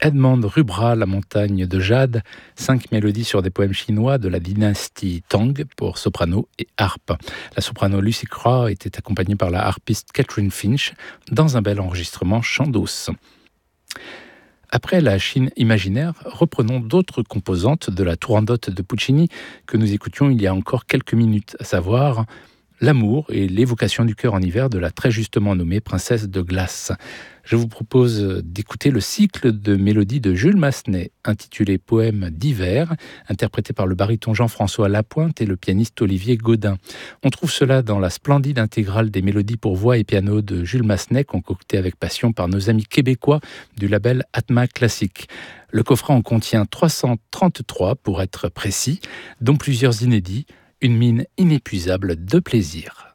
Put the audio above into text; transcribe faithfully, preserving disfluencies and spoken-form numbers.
Edmond Rubra, La montagne de jade, cinq mélodies sur des poèmes chinois de la dynastie Tang pour soprano et harpe. La soprano Lucy Craw était accompagnée par la harpiste Catherine Finch dans un bel enregistrement chant d'os. Après la Chine imaginaire, reprenons d'autres composantes de la Turandot de Puccini que nous écoutions il y a encore quelques minutes, à savoir l'amour et l'évocation du cœur en hiver de la très justement nommée princesse de glace. Je vous propose d'écouter le cycle de mélodies de Jules Massenet, intitulé Poème d'hiver, interprété par le baryton Jean-François Lapointe et le pianiste Olivier Gaudin. On trouve cela dans la splendide intégrale des mélodies pour voix et piano de Jules Massenet, concoctée avec passion par nos amis québécois du label Atma Classique. Le coffret en contient trois cent trente-trois pour être précis, dont plusieurs inédits, une mine inépuisable de plaisir.